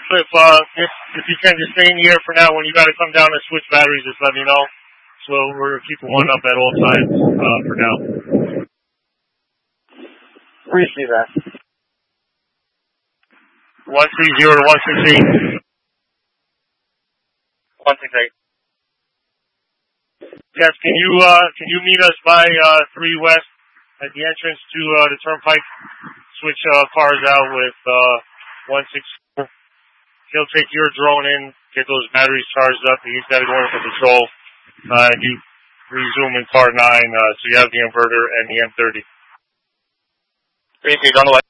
if you can just stay in the air for now, when you got to come down and switch batteries, just let me know. So we're keeping one up at all times for now. Appreciate that. 130 to 168. 168. Yes, can you meet us by 3 West at the entrance to the Turnpike? Switch cars out with 164. He'll take your drone in, get those batteries charged up. He's got to go in for control. You resume in car 9, so you have the inverter and the M30. Appreciate it. On the way.